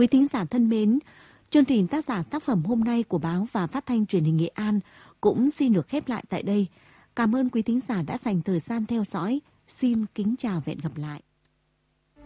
Quý thính giả thân mến, chương trình tác giả tác phẩm hôm nay của báo và phát thanh truyền hình Nghệ An cũng xin được khép lại tại đây. Cảm ơn quý thính giả đã dành thời gian theo dõi. Xin kính chào và hẹn gặp lại.